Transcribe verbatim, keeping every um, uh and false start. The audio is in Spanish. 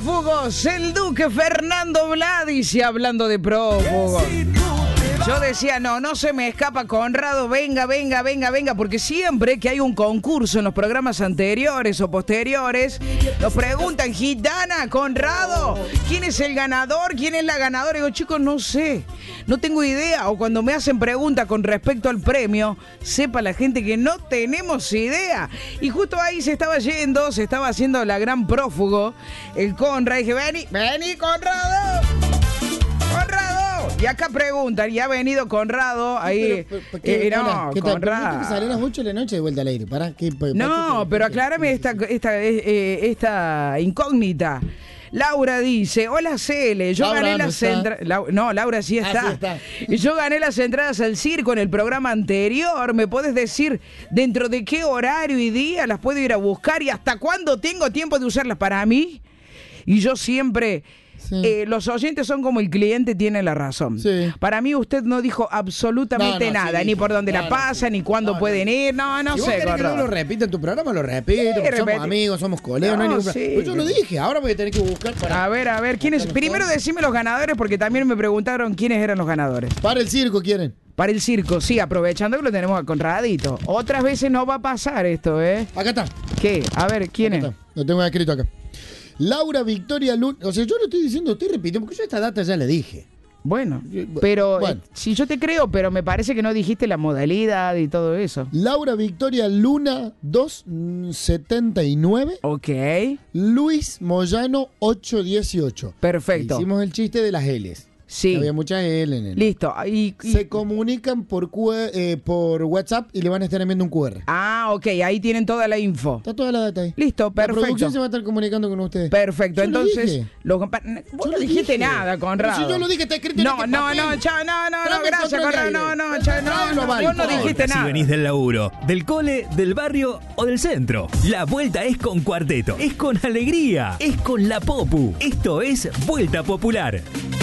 prófugos, el duque Fernando Vladis, y hablando de prófugos. Yo decía, no, no se me escapa Conrado, venga, venga, venga, venga, porque siempre que hay un concurso en los programas anteriores o posteriores, nos preguntan, Gitana, Conrado, ¿quién es el ganador? ¿Quién es la ganadora? Y digo, chicos, no sé, no tengo idea. O cuando me hacen preguntas con respecto al premio, sepa la gente que no tenemos idea. Y justo ahí se estaba yendo, se estaba haciendo la gran prófugo, el Conrad, y dije, vení, vení, Conrado, Conrado. Y acá preguntan, y ha venido Conrado ahí. Pero, pero, ¿qué, eh, no, hola, ¿qué tal? Conrado. Que salió a las ocho de la noche de vuelta al aire. ¿Para qué? ¿Para No, qué? pero aclárame esta, esta, eh, esta incógnita. Laura dice, hola C L, yo Laura gané no las está. entradas. No, Laura sí está. Ah, sí está. Y yo gané las entradas al circo en el programa anterior. ¿Me podés decir dentro de qué horario y día las puedo ir a buscar y hasta cuándo tengo tiempo de usarlas para mí? Y yo siempre... Sí. Eh, los oyentes son como el cliente tiene la razón. Sí. Para mí usted no dijo absolutamente no, no, nada, sí, ni por dónde no, la pasa, no, ni cuándo no, pueden no. ir, no, no si sé. Si vos querés que no lo repita en tu programa, lo repito, sí, somos amigos, somos colegas, no, no hay ningún sí. Pues yo lo dije, ahora voy a tener que buscar para... A ver, a ver, ¿quiénes? Primero decime los ganadores, porque también me preguntaron quiénes eran los ganadores. Para el circo quieren. Para el circo, sí, aprovechando que lo tenemos a Conradito. Otras veces no va a pasar esto, ¿eh? Acá está. ¿Qué? A ver, ¿quién acá es? Está. Lo tengo escrito acá. Laura Victoria Luna. O sea, yo lo estoy diciendo, estoy repitiendo, porque yo esta data ya le dije. Bueno, pero bueno. Eh, si yo te creo, pero me parece que no dijiste la modalidad y todo eso. Laura Victoria Luna doscientos setenta y nueve. Ok. Luis Moyano ocho dieciocho. Perfecto. Hicimos el chiste de las L's. Sí. Había muchas L en él. Listo. Y, y... Se comunican por, eh, por WhatsApp y le van a estar enviando un cu erre. Ah, ok. Ahí tienen toda la info. Está toda la data ahí. Listo, perfecto. La producción se va a estar comunicando con ustedes. Perfecto. Yo Entonces, lo vos no dijiste dije. nada, Conrado. Pero si yo lo dije, está escrito en No, este no, papel. no, chao, no, no, no, Tráeme gracias, Conrado. No, no, chao, no, no, vale, vos no dijiste nada. Si venís del laburo, del cole, del barrio o del centro, la vuelta es con Cuarteto, es con alegría, es con la Popu. Esto es Vuelta Popular.